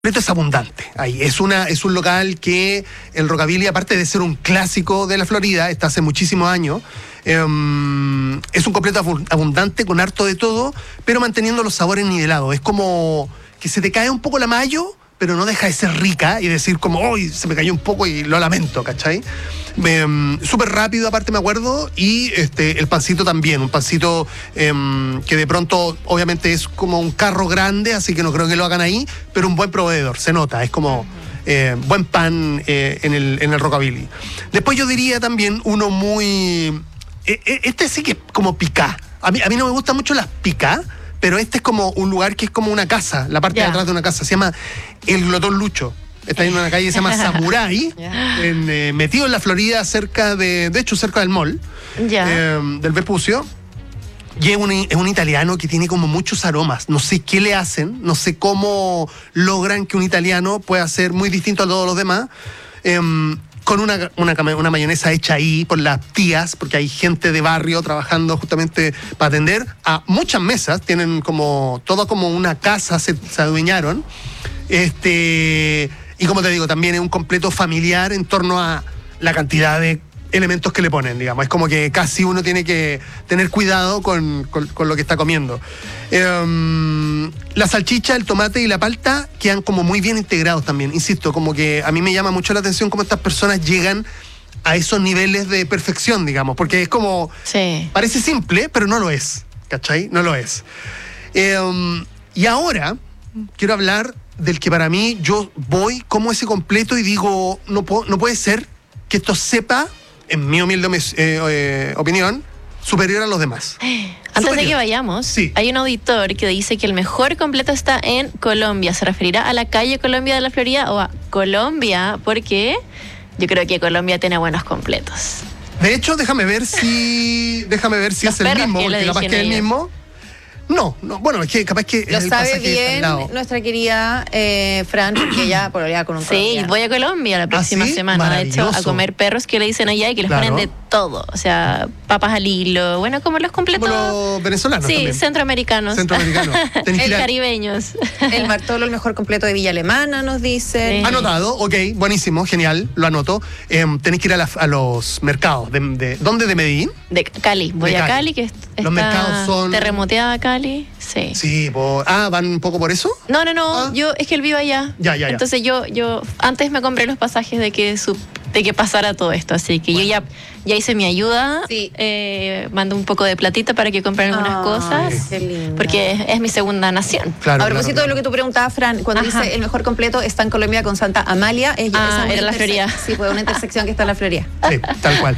Es abundante. Ahí es un local que el Rockabilly, aparte de ser un clásico de la Florida, está hace muchísimos años. Es un completo abundante con harto de todo, pero manteniendo los sabores nivelados. Es como que se te cae un poco la mayo, pero no deja de ser rica y decir como, ¡ay! Se me cayó un poco y lo lamento, ¿cachai? Súper rápido, aparte me acuerdo, y el pancito también, un pancito que de pronto obviamente es como un carro grande, así que no creo que lo hagan ahí, pero un buen proveedor, se nota, es como buen pan en el Rockabilly. Después yo diría también uno muy... este sí que es como picá. A mí no me gustan mucho las picá, pero este es como un lugar que es como una casa, la parte de atrás de una casa, se llama El Glotón Lucho. Está en una calle que se llama Samurai, metido en la Florida, cerca del mall, del Vespucio. Y es un italiano que tiene como muchos aromas. No sé qué le hacen, no sé cómo logran que un italiano pueda ser muy distinto a todos los demás. Con una mayonesa hecha ahí por las tías, porque hay gente de barrio trabajando justamente para atender a muchas mesas. Tienen como todo como una casa, se adueñaron. Y como te digo, también es un completo familiar en torno a la cantidad de elementos que le ponen, digamos. Es como que casi uno tiene que tener cuidado con lo que está comiendo. La salchicha, el tomate y la palta quedan como muy bien integrados también. Insisto, como que a mí me llama mucho la atención cómo estas personas llegan a esos niveles de perfección, digamos. Porque es como... Sí. Parece simple, pero no lo es. ¿Cachai? No lo es. Y ahora quiero hablar del que para mí yo voy como ese completo y digo, no puede ser que esto sepa, en mi humilde opinión, superior a los demás. Antes de que vayamos, sí, hay un auditor que dice que el mejor completo está en Colombia. ¿Se referirá a la calle Colombia de la Florida o a Colombia? Porque yo creo que Colombia tiene buenos completos. De hecho, déjame ver si es el mismo, porque capaz que es el mismo. No, bueno, es que capaz que lo sabe bien nuestra querida Fran, que ella pololeaba con un colombiano. Sí, voy a Colombia la próxima semana, de hecho, a comer perros que le dicen allá y que les ponen de todo. O sea, papas al hilo, bueno, como los completos. Como los venezolanos. Sí, también. Centroamericanos. El caribeños. El Martolo, el mejor completo de Villa Alemana, nos dicen. Sí. Anotado, ok, buenísimo, genial, lo anoto. Tenéis que ir a los mercados. ¿Dónde? ¿De Medellín? De Cali. Voy a Cali, que está los mercados son... terremoteada Cali. Sí. Sí, ¿van un poco por eso? No, es que él vive allá. Ya. Entonces yo antes me compré los pasajes de que pasara todo esto, así que yo ya hice mi ayuda, sí. Mando un poco de platita para que compren algunas cosas, qué lindo. Porque es mi segunda nación. Claro, a propósito de lo que tú preguntabas, Fran, cuando dice el mejor completo está en Colombia con Santa Amalia, era la Florida. Sí, fue una intersección que está en la Florida. Sí, tal cual.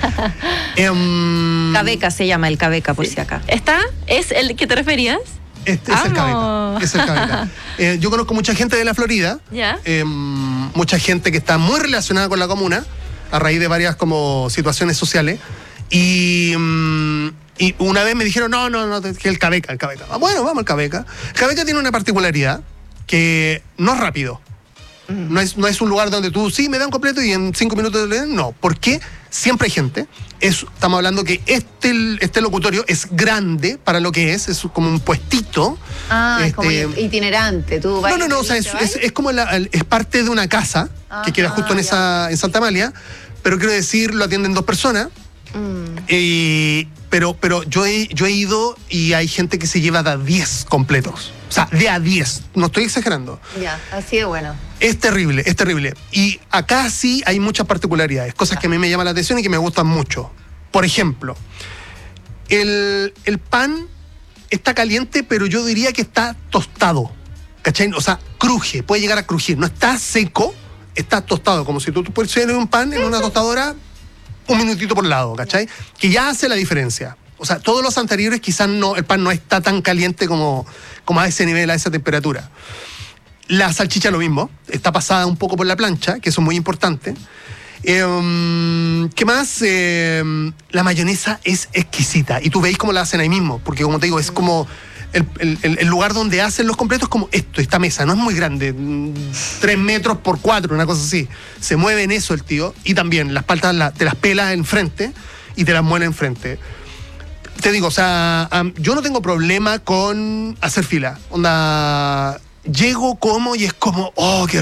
Cabeca se llama, el Cabeca, por si acá. ¿Es el que te referías? Es el Cabeca. Yo conozco mucha gente de la Florida, mucha gente que está muy relacionada con la comuna a raíz de varias como situaciones sociales y una vez me dijeron no, que el Cabeca. Bueno, vamos al Cabeca. El Cabeca tiene una particularidad que no es rápido. No es un lugar donde tú, sí, me dan completo y en 5 minutos le dan. No, porque siempre hay gente. Estamos hablando que este locutorio es grande para lo que es como un puestito. Es como itinerante. Tú vas no, o sea, es como es parte de una casa que queda justo en Santa Amalia, pero quiero decir, lo atienden 2 personas. Pero yo he ido y hay gente que se lleva de a 10 completos. O sea, de a 10. No estoy exagerando. Ya, así de bueno. Es terrible. Y acá sí hay muchas particularidades, cosas que a mí me llaman la atención y que me gustan mucho. Por ejemplo, el pan está caliente, pero yo diría que está tostado. ¿Cachai? O sea, cruje, puede llegar a crujir. No está seco, está tostado. Como si tú pusieras un pan en una tostadora, un minutito por lado, ¿cachai? Que ya hace la diferencia. O sea, todos los anteriores quizás el pan no está tan caliente como a ese nivel, a esa temperatura. La salchicha lo mismo, está pasada un poco por la plancha, que eso es muy importante. ¿Qué más? La mayonesa es exquisita y tú veis cómo la hacen ahí mismo, porque como te digo, es como el lugar donde hacen los completos, como esta mesa, no es muy grande, 3 metros por 4, una cosa así. Se mueve en eso el tío, y también las paltas te las pelas enfrente y te las muele enfrente. Te digo, o sea, yo no tengo problema con hacer fila. Onda, llego, como y es como, oh, qué